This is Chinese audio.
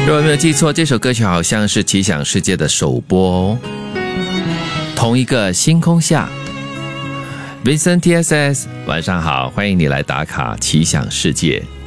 如果没有记错，这首歌曲好像是奇想世界的首播哦。同一个星空下 Vincent TSS 晚上好，欢迎你来打卡奇想世界。